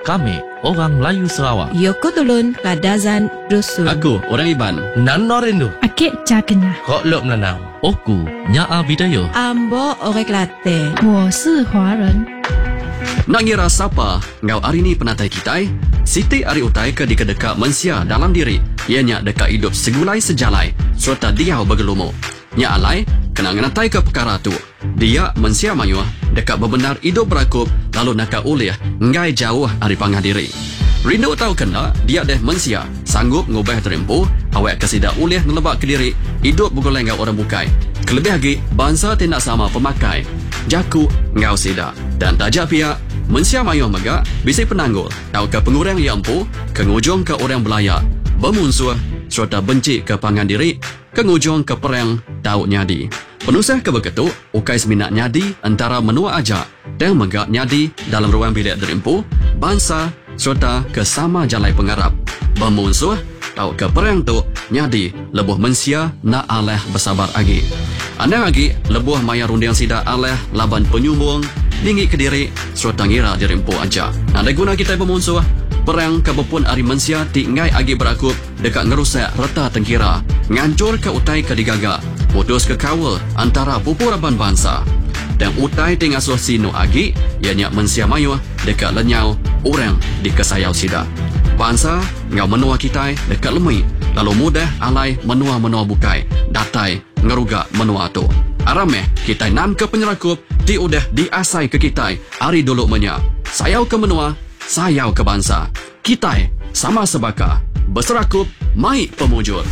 Kami orang Melayu Sarawak. Yoko Tulun Kadazan Dusun. Aku orang Iban. Nan Norindu. Akik Cakenya. Kok lop nanau. Oku Nyaa Bidaya. Ambo Orek Latte. 我是华人。 Nak ngira siapa ngau hari ni penatai kita? Siti ari utai ke dekat mensia dalam diri. Ianya dekat hidup segulai sejalai serta dia bergelumu. Nya alai kena ngenatai ke perkara tu. Dia mensia mayuah dekat bebenar hidup berakup lalu nak ulih ngai jauh dari pangah diri. Rindu tahu kena dia deh mensia sanggup ngubah terempu awak kesida ulih ngelebak ke diri hidup bergoleng ngau orang bukai. Kelebih lagi bangsa tidak sama pemakai. Jaku ngau sida dan tajak pihak mensia mayuh megak bisi penanggul tahu ke pengurang yang empu kengujung ke orang belayak bermunsuh serta benci ke pangan diri kengujung ke perang tahu nyadi penusah ke begitu ukai seminat nyadi antara menua aja dan megak nyadi dalam ruang bilik derimpu bangsa serta ke sama jalai pengarap bermunsuh tahu ke perang tu nyadi lebuh mensia nak aleh bersabar lagi anda lagi lebuh maya rundiang sida aleh laban penyumbung tinggi ke diri serta ngira dirimpu aja. Ada guna kita bermunsuh perang kebepun ari mensia tinggai agi berakup dekat ngerusak reta tengkira ngancur ke utai ke digaga putus ke kawal antara pupuraban bangsa dan utai tingasuh sino agi ianya mensia mayuh dekat lenyau orang di kesayau sida bangsa ngau menua kita dekat lemui lalu mudah alai menua-menua bukai datai ngeruga menua tu arameh kita nam ke penyerakup di udah diasai ke kita hari dulu menya sayau ke menua sayau ke bangsa kita sama sebaka berserakup mai pemujur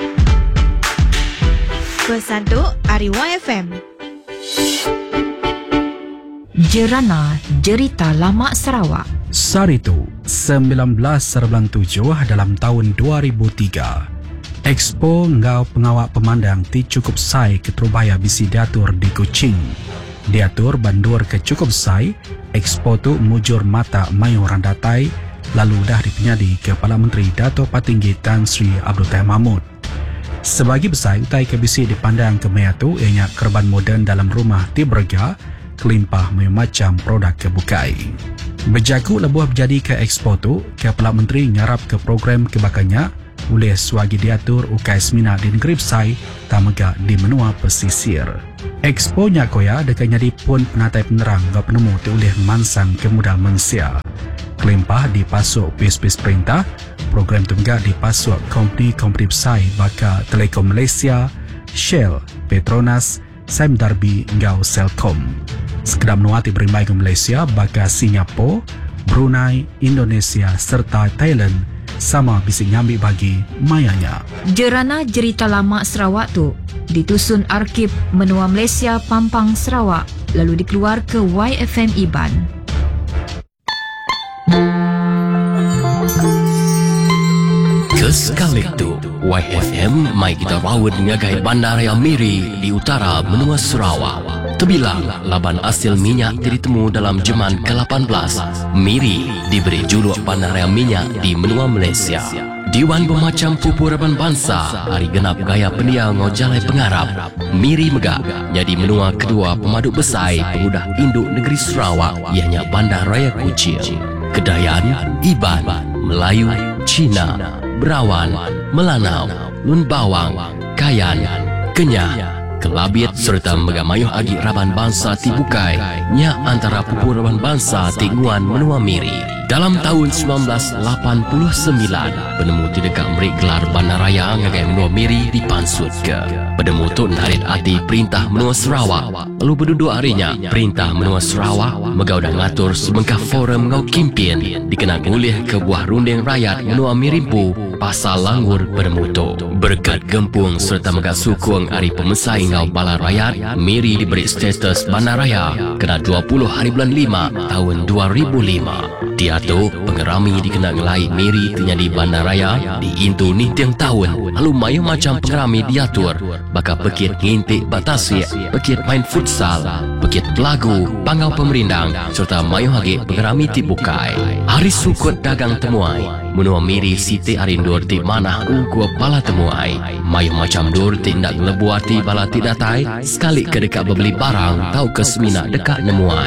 Bersatu Ari YFM. Jerana Jerita Lama Sarawak. Saritu 1997 dalam tahun 2003. Expo Ngau Pengawak Pemandang ti cukup sai ke Terubaya bisi diatur di Kuching. Diatur bandur ke cukup sai, Expo tu mujur mata mayu randatai lalu dah dipenyadi Kepala Menteri Dato' Patinggi Tan Sri Abdul Tahir Mahmud. Sebagi besar utai ke bisi dipandang ke maya tu ianya kerban moden dalam rumah ti berga kelimpah macam produk kebukai. Berjaku lebuh berjadi ke Expo tu, Kepala Menteri nyarap ke program kebakannya oleh swagi diatur ukai semina di negeri Besai tamaga di menua pesisir. Expo Nyakoya dekat nyadi pun penatai penerang gak penemu tu oleh mansang kemudah mensia. Kelimpah dipasuk pis-pis perintah, program tu enggak dipasuk kompeni Besai baka Telekom Malaysia, Shell, Petronas, Sime Darby ngau Selcom. Sekedar menuati berimbai ke Malaysia baka Singapura, Brunei, Indonesia serta Thailand sama bising nyambi bagi mayanya. Jerana Jerita Lama Sarawak tu ditusun Arkib Menua Malaysia Pampang Sarawak lalu dikeluar ke YFM Iban. Kesekali tu YFM mai kita rawat ngagai Bandaraya Miri di utara Menua Sarawak. Terbilang laban hasil minyak ditemu dalam zaman ke-18. Miri diberi juluk Bandaraya Minyak di Menua Malaysia. Diwan bermacam pupuraban bangsa hari genap gaya pendia ngojalai pengarap. Miri megak jadi menua kedua pemaduk besar pengudah induk negeri Sarawak ianya Bandar Raya Kuching. Kedayan, Iban, Melayu, Cina, Berawan, Melanau, Lun Bawang, Kayan, Kenyah, Kelabit serta megamayuh agi raban bangsa Tibukai nya antara pupuraban bangsa Tinguan Menua Miri. Dalam tahun 1989, penemu tidak memberi gelar Bandaraya ngagai Menua Miri dipansut ke. Penemu tu narit hati Perintah Menua Sarawak. Lalu berduduk harinya, Perintah Menua Sarawak megau dah ngatur sebengkah forum ngau kimpin dikenal oleh ke buah runding rakyat Menua Mirimpu pasal langgur penemu tu. Berkat gempung serta megak sukung hari pemesai ngau bala rakyat, Miri diberi status Bandaraya kena 20 hari bulan 5 tahun 2005. Dia tu pengerami dikenal ngelai Miri ternyadi Bandaraya di intu ni tiang tahun lalu mayu macam pengerami diatur baka pekit ngintik batasi pekit main futsal pekit lagu pangau pemerindang serta mayu hagi pengerami tibukai hari sukut dagang temuai Menua Miri siti arindur ti manah ungkup bala temuai mayu macam dur tindak lebuati bala ti datai sekali ke dekat bebeli barang tau ke semina dekat nemuai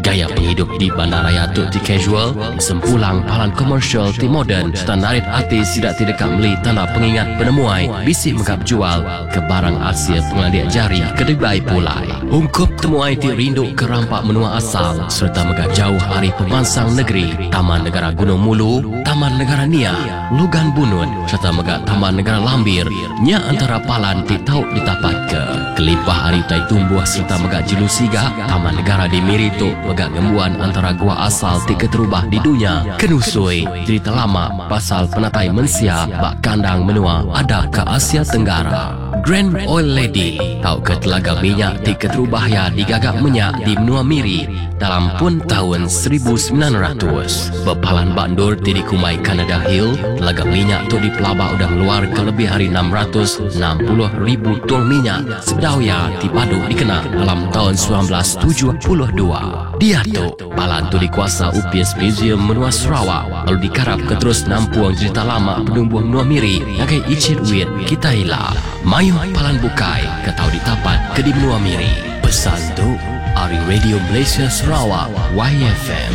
Gaya penghidup di bandaraya tu ti casual, sempulang palan komersial ti modern, serta narit artis tidak dekat beli tanda pengingat penemuai, bisik mengap jual ke barang Asia pengladia jari kedebai pulai. Ungkup temuai ti rindu ke rampak menua asal, serta megah jauh hari pemansang negeri, Taman Negara Gunung Mulu, Taman Negara Nia, Lugan Bunut, serta megah Taman Negara Lambir, nya antara palan ti tahu ditapat ke. Kelipah hari tai tumbuh serta megah Jelusiga, Taman Negara di Miri tu megah gembuan antara gua asal ti keterubah di dunia. Kenusui cerita lama pasal penatai mensia bak kandang menua ada ke Asia Tenggara. Grand Oil Lady tahu ke telaga minyak ti keterubah ya digagak minyak di benua Miri dalam pun tahun 1900. Bepalan bandur ti dikumai Canada Hill, telaga minyak tu dipelabak udah luar ke lebih hari 660,000 tong minyak sebedaya ti padu dikenal dalam tahun 1972. Dia tu palan tu dikuasa UPS Museum Menua Sarawak, lalu dikarap ke terus nampuang cerita lama penumbuh menua Miri ngagai icit wit kita ila mayu palan bukai ketau ditapat ke di menua Miri. Pesan tu Ari Radio Malaysia Sarawak YFM.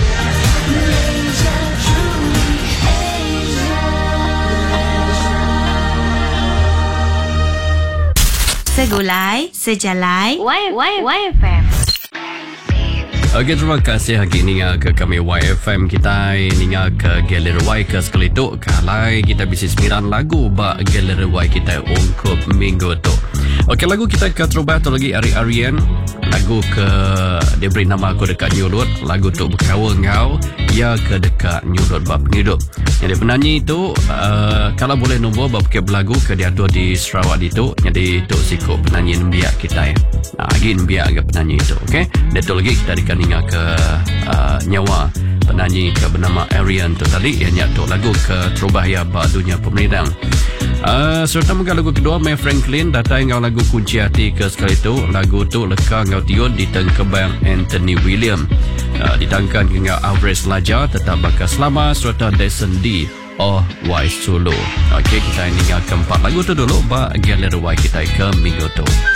Segulai, sejalai, YFM. Okey, terima kasih hari ini ke kami YFM kita ninga ke Galeri Y ke sekali tu kalai kita bisi 9 lagu ba Galeri Y kita ungkup minggu tu. Okey, lagu kita ke terubah tu lagi Ari-Arian, lagu ke dia beri nama aku dekat Nyulut, lagu tu berkawa ngau ya ke dekat Nyulut bab penghidup. Jadi penyanyi itu kalau boleh nombor bab ke lagu ke dia tu di Sarawak itu, jadi tu sikut penyanyi Nembiak kita ya. Lagi Nembiak ke penyanyi itu. Okey, dia tu lagi kita dikan ingat ke nyawa penyanyi ke bernama Arian tu tadi yang nyatuk lagu ke terubah ya ba dunia pemerintah. Serta muka lagu kedua May Franklin datai ngau lagu kunci hati ke sekali tu, lagu tu leka ngau tiun di tengkebang Anthony William, ditangkan ke ngau Alvarez Laja tetap bakal selama serta Dyson D Oh Wise Solo. Okey, kita ini ngau keempat lagu tu dulu ba Galeri Y kita ke minggu tu.